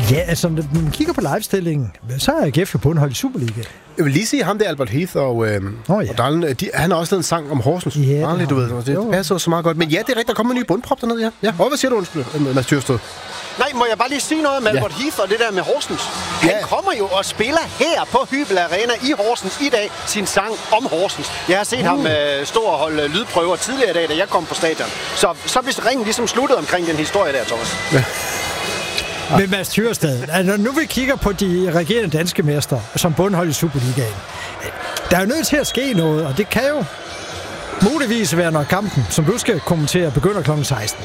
Ja, altså, når man kigger på livestillingen, så er AGF jo på en hold i Superligaen. Jeg vil lige sige, ham der Albert Heath og Dahlen, han har også lavet en sang om Horsens. Ja, du ved, det passer så meget godt. Men ja, det er rigtigt, der kommer en ny bundprop dernede, ja. Og hvad siger du, Mads Thyrsted? Nej, må jeg bare lige sige noget med Albert Heath og det der med Horsens? Han kommer jo og spiller her på Hybel Arena i Horsens i dag sin sang om Horsens. Jeg har set ham stå og holde lydprøver tidligere i dag, da jeg kom på stadion. Så blev ringen ligesom sluttet omkring den historie der, Thomas. Ja. Men Mads Thyrsted, altså, nu vi kigger på de regerende danske mestre som bundhold i Superligaen. Der er jo nødt til at ske noget, og det kan jo muligvis være, når kampen, som du skal kommentere, begynder kl. 16.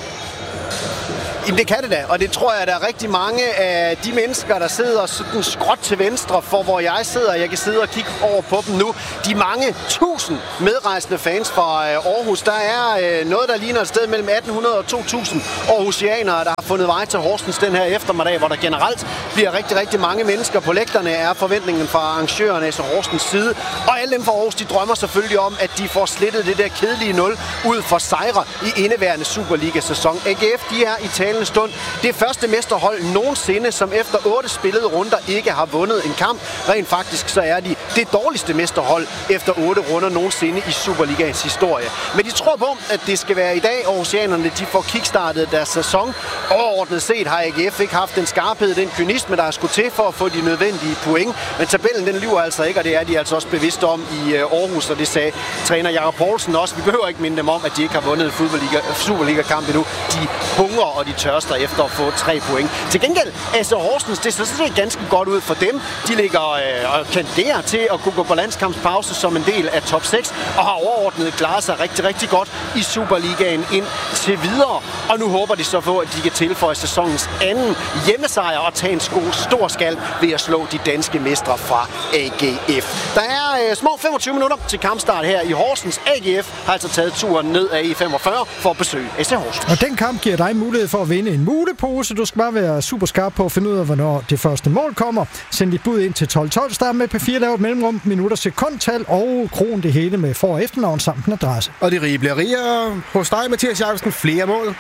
Jamen det kan det da, og det tror jeg, der er rigtig mange af de mennesker, der sidder sådan skråt til venstre for, hvor jeg sidder. Jeg kan sidde og kigge over på dem nu. De mange tusind medrejsende fans fra Aarhus. Der er noget, der ligner et sted mellem 1800 og 2000 aarhusianere, der har fundet vej til Horsens den her eftermiddag, hvor der generelt bliver rigtig, rigtig mange mennesker på lægterne, er forventningen fra arrangørerne af Horsens side. Og alle dem fra Aarhus, de drømmer selvfølgelig om, at de får slettet det der kedelige 0 ud for sejre i indeværende Superliga-sæson. AGF, de er i talende stund det første mesterhold nogensinde, som efter 8 spillede runder ikke har vundet en kamp. Rent faktisk så er de det dårligste mesterhold efter 8 runder nogensinde i Superligaens historie. Men de tror på, at det skal være i dag, Aarhusianerne de får kickstartet deres sæson. Overordnet set har AGF ikke haft den skarphed, den kynisme, der er skulle til for at få de nødvendige point. Men tabellen den lyver altså ikke, og det er de altså også bevidste om i Aarhus, og det sagde træner Jakob Poulsen også. Vi behøver ikke minde dem om, at de ikke har vundet en Superliga-kamp endnu. De hungrer og de tørster efter at få 3 point. Til gengæld, altså Horsens, det ser ganske godt ud for dem. De ligger og kandiderer til at kunne gå på landskampspause som en del af top 6, og har overordnet klaret sig rigtig, rigtig godt i Superligaen ind til videre. Og nu håber de så på, at de kan tilføje sæsonens anden hjemmesejr og tage en stor skal ved at slå de danske mestre fra AGF. Der er små 25 minutter til kampstart her i Horsens. AGF har altså taget turen ned af E45 for at besøge SC Horsens. Og den kamp giver dig mulighed for at vinde en mulepose. Du skal bare være super skarp på at finde ud af, hvornår det første mål kommer. Send dit bud ind til 1212. Start med P4, lav et mellemrum, minutter, sekundtal og kron det hele med for- og efternavn samt en adresse. Og det rige bliver rigere hos dig, Mathias Jacobsen. Flere mål.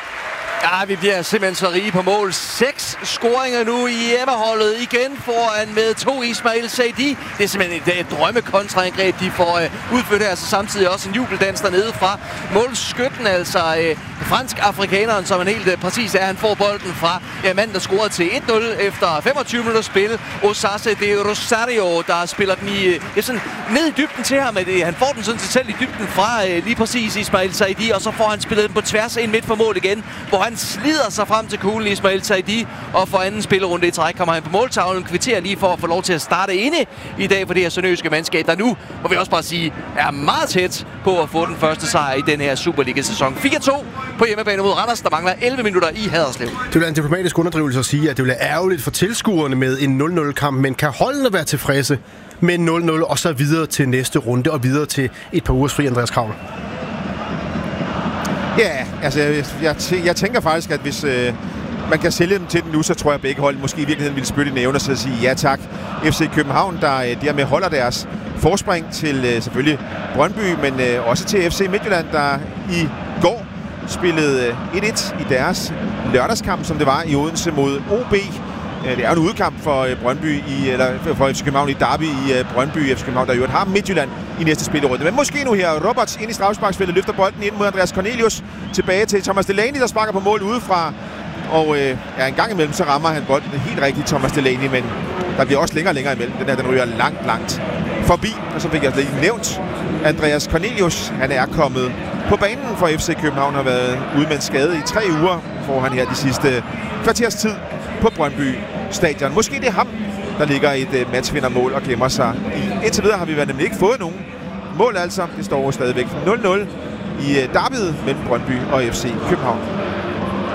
Ja, vi bliver simpelthen så rige på mål. 6 scoringer nu i hjemmeholdet. Igen foran med 2 Ismail Saidi. Det er simpelthen et drømmekontraangreb, de får udført her. Så samtidig også en jubeldans dernede fra målskytten, altså fransk-afrikaneren, som han helt præcis er. Han får bolden fra manden, der scorede til 1-0 efter 25 minutter spil. Osase de Rosario, der spiller den sådan ned i dybden til ham. Han får den sådan selv i dybden fra lige præcis Ismail Saidi, og så får han spillet den på tværs ind midt for mål igen, hvor han slider sig frem til kuglen Ismail Saidi, og for anden spillerunde i træk kommer han på måltavlen, kvitterer lige for at få lov til at starte inde i dag for det her sønderjyske mandskab, der nu, må vi også bare sige, er meget tæt på at få den første sejr i den her Superliga-sæson. 4-2 på hjemmebane mod Randers, der mangler 11 minutter i Haderslev. Det vil være en diplomatisk underdrivelse at sige, at det vil være ærgerligt for tilskuerne med en 0-0-kamp, men kan holdene være tilfredse med 0-0 og så videre til næste runde og videre til et par ugers fri, Andreas Kravl? Ja, altså jeg tænker faktisk, at hvis man kan sælge dem til den nu, så tror jeg, at begge hold måske i virkeligheden ville spytte i nævn og sige ja tak. FC København, der dermed holder deres forspring til selvfølgelig Brøndby, men også til FC Midtjylland, der i går spillede 1-1 i deres lørdagskamp, som det var i Odense mod OB. Det er en udkamp for Brøndby for FC København i derby i Brøndby. FC København, der jo har Midtjylland i næste spillerunde. Men måske nu her. Roberts ind i straffesparksfeltet, løfter bolden ind mod Andreas Cornelius. Tilbage til Thomas Delaney, der sparker på mål udefra. Og en gang imellem, så rammer han bolden helt rigtigt, Thomas Delaney. Men der bliver også længere og længere imellem. Den her, den ryger langt forbi. Og så fik jeg lige nævnt Andreas Cornelius. Han er kommet på banen for FC København, har været ude med en skade i 3 uger. Får han her de sidste kvarters tid på Brøndby Stadion. Måske det er ham, der ligger et matchvindermål og gemmer sig i. Indtil videre har vi nemlig ikke fået nogen mål, altså. Det står stadigvæk 0-0 i derbyet mellem Brøndby og FC København.